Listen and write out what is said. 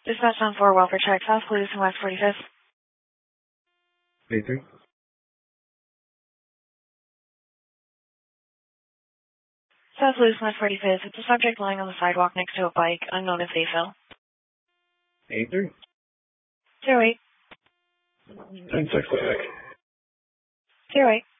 Dispatch on 4, welfare check, South Lewis and West 45th. 83. South Lewis and West 45th. It's a subject lying on the sidewalk next to a bike, unknown if they fell. 83. 08. 10-6. 08.